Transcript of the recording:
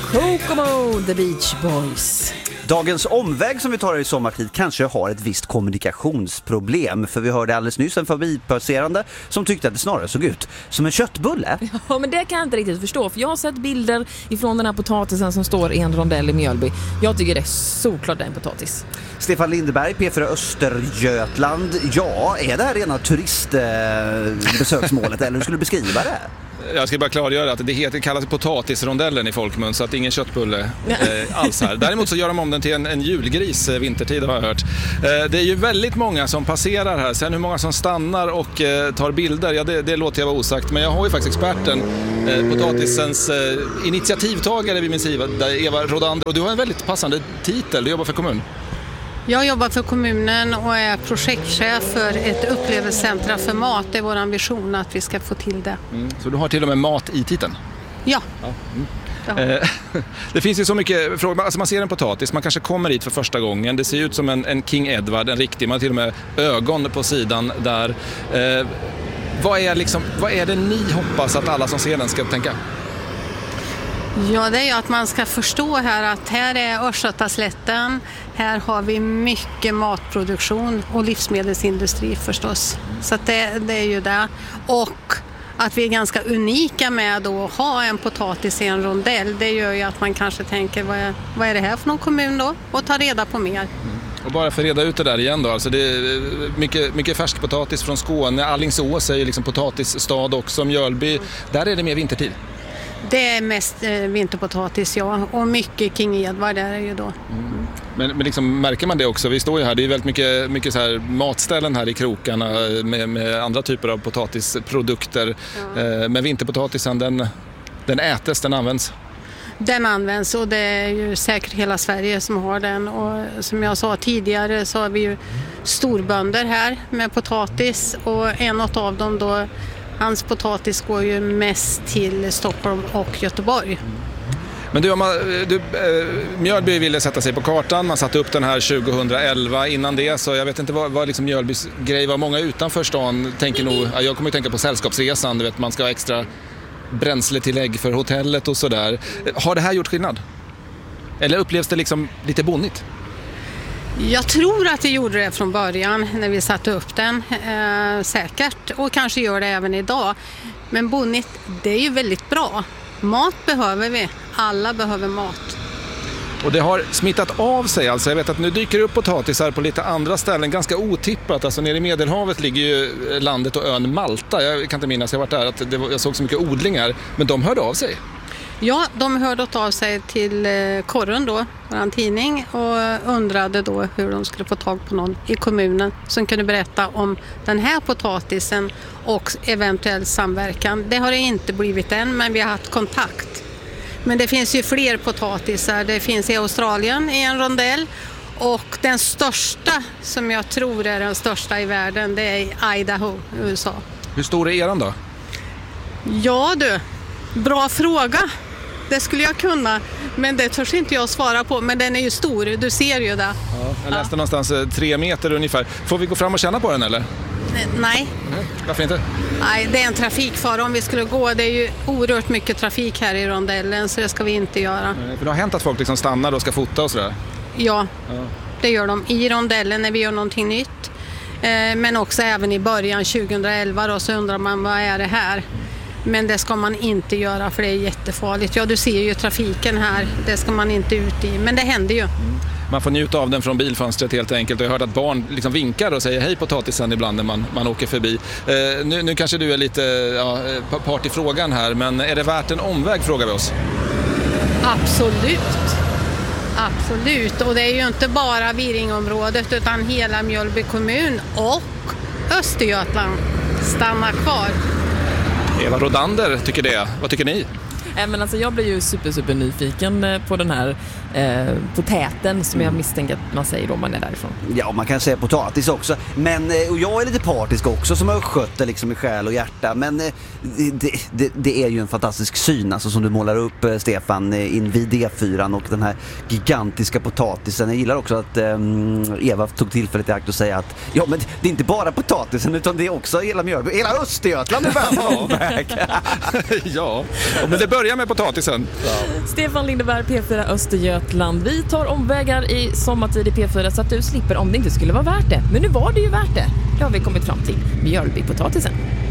Kokomo, The Beach Boys. Dagens omväg som vi tar i sommartid kanske har ett visst kommunikationsproblem. För vi hörde alldeles nyss en förbipasserande som tyckte att det snarare såg ut som en köttbulle. Ja, men det kan jag inte riktigt förstå. För jag har sett bilder ifrån den här potatisen som står i en rondell i Mjölby. Jag tycker det är såklart en potatis. Stefan Lindeberg, P4 Östergötland. Ja, är det här rena turistbesöksmålet eller hur skulle du beskriva det? Jag ska bara klargöra att det kallas potatisrondellen i folkmun, så att ingen köttbulle alls här. Däremot så gör de om den till en julgris vintertid, har jag hört. Det är ju väldigt många som passerar här. Sen hur många som stannar och tar bilder, ja, det låter jag vara osagt. Men jag har ju faktiskt experten, potatisens initiativtagare vid min sida, Eva Rodander. Och du har en väldigt passande titel, du jobbar för kommun. Jag jobbar för kommunen och är projektchef för ett upplevelsecentra för mat. Det är vår ambition att vi ska få till det. Så du har till och med mat i titeln? Ja. Det finns ju så mycket frågor. Alltså man ser en potatis, man kanske kommer hit för första gången. Det ser ut som en King Edward, en riktig. Man har till och med ögon på sidan där. Vad är det ni hoppas att alla som ser den ska tänka? Ja, det är ju att man ska förstå här att här är Östgötaslätten. Här har vi mycket matproduktion och livsmedelsindustri förstås. Så att det är ju det. Och att vi är ganska unika med att ha en potatis i en rondell. Det gör ju att man kanske tänker, vad är det här för någon kommun då? Och ta reda på mer. Och bara för att reda ut det där igen då, alltså det är mycket färskpotatis från Skåne. Alingsås är ju liksom potatisstad också, Mjölby. Där är det mer vintertid. Det är mest vinterpotatis, ja. Och mycket King Edward där är ju då. Men liksom, märker man det också? Vi står ju här, det är väldigt mycket så här matställen här i krokarna med andra typer av potatisprodukter. Ja. Men vinterpotatisen, den ätes, den används? Den används och det är ju säkert hela Sverige som har den. Och som jag sa tidigare så har vi ju storbönder här med potatis. Och en av dem då, hans potatis går ju mest till Stockholm och Göteborg. Men Mjölby ville sätta sig på kartan. Man satte upp den här 2011. Innan det så jag vet inte vad liksom Mjölbys grej var. Många utanför stan tänker nog, jag kommer att tänka på Sällskapsresan. Du vet, man ska ha extra bränsletillägg för hotellet och sådär. Har det här gjort skillnad? Eller upplevs det liksom lite bonnigt? Jag tror att det gjorde det från början när vi satte upp den, säkert. Och kanske gör det även idag. Men bonnigt, det är ju väldigt bra. Mat behöver vi. Alla behöver mat. Och det har smittat av sig alltså. Jag vet att nu dyker upp potatisar på lite andra ställen. Ganska otippat. Alltså nere i Medelhavet ligger ju landet och ön Malta. Jag kan inte minnas, jag har varit där, att jag såg så mycket odlingar. Men de hörde av sig. Ja, de hörde av sig till Korren då, vår tidning, och undrade då hur de skulle få tag på någon i kommunen som kunde berätta om den här potatisen och eventuell samverkan. Det har det inte blivit än, men vi har haft kontakt. Men det finns ju fler potatisar. Det finns i Australien i en rondell. Och den största, som jag tror är den största i världen, det är i Idaho, USA. Hur stor är eran då? Ja du, bra fråga. Det skulle jag kunna, men det törs inte jag svara på. Men den är ju stor, du ser ju det. Ja, jag läste någonstans 3 meter ungefär. Får vi gå fram och känna på den eller? Nej. Varför inte? Nej, det är en trafikfara om vi skulle gå. Det är ju oerhört mycket trafik här i rondellen, så det ska vi inte göra. För det har hänt att folk liksom stannar och ska fota och sådär? Ja, det gör de i rondellen när vi gör någonting nytt. Men också även i början 2011 då, så undrar man, vad är det här? Men det ska man inte göra för det är jättefarligt. Ja, du ser ju trafiken här. Det ska man inte ut i. Men det händer ju. Man får njuta av den från bilfönstret helt enkelt. Och jag hörde att barn liksom vinkar och säger hej potatisen ibland när man åker förbi. Nu kanske du är lite part i frågan här. Men är det värt en omväg, frågar vi oss? Absolut. Absolut. Och det är ju inte bara Viringområdet utan hela Mjölby kommun och Östergötland. Stanna kvar. Eva Rodander tycker det. Vad tycker ni? Men alltså jag blir ju super nyfiken på den här potäten som jag misstänker att man säger då man är därifrån. Ja, man kan säga potatis också. Men, och jag är lite partisk också som har skött det liksom i själ och hjärta. Men det är ju en fantastisk syn alltså, som du målar upp, Stefan, invid D4 och den här gigantiska potatisen. Jag gillar också att Eva tog tillfället i akt och säga att ja, men det är inte bara potatisen utan det är också hela Mjölby, hela Östergötland är värt omväg. Ja, men det börjar börja med potatisen. Stefan Lindeberg, P4 Östergötland. Vi tar omvägar i sommartid i P4 så att du slipper om det inte skulle vara värt det. Men nu var det ju värt det. Det har vi kommit fram till. Mjölbypotatisen.